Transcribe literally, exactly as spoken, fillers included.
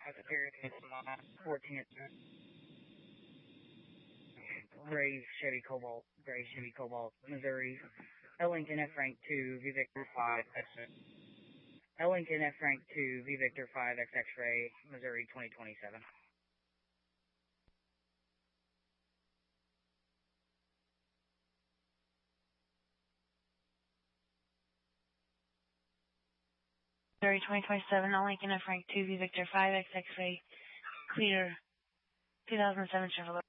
At the period, fourteen at Gray Chevy Cobalt, Gray Chevy Cobalt, Missouri. Ellington F rank two, V Victor five, Ellington F rank two, V Victor five, X X-ray, Missouri twenty twenty-seven. Missouri twenty twenty-seven, Ellington F rank two, V Victor five, X X-ray, clear, two thousand seven Chevrolet.